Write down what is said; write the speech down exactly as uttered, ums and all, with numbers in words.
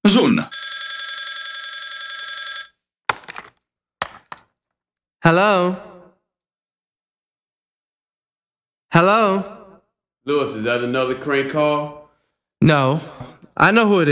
Zon. Hello? Hello? Lewis, is that another crank call? No. I know who it is.